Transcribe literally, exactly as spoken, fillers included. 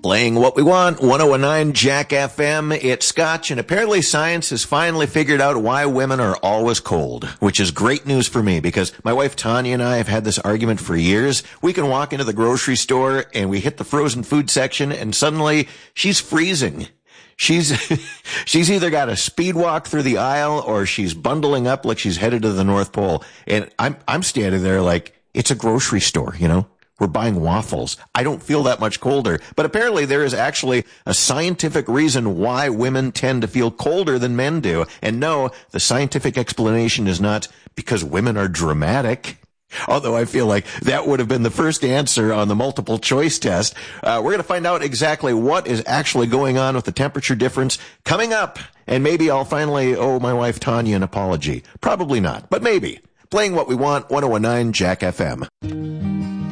Playing what we want, one oh nine Jack F M, it's Scotch, and apparently science has finally figured out why women are always cold, which is great news for me because my wife Tanya and I have had this argument for years. We can walk into the grocery store and we hit the frozen food section and suddenly she's freezing. She's, she's either got a speed walk through the aisle or she's bundling up like she's headed to the North Pole. And I'm, I'm standing there like, it's a grocery store, you know? We're buying waffles. I don't feel that much colder. But apparently there is actually a scientific reason why women tend to feel colder than men do. And no, the scientific explanation is not because women are dramatic. Although I feel like that would have been the first answer on the multiple choice test. Uh, we're going to find out exactly what is actually going on with the temperature difference coming up. And maybe I'll finally owe my wife Tanya an apology. Probably not, but maybe. Playing what we want, one oh nine Jack F M.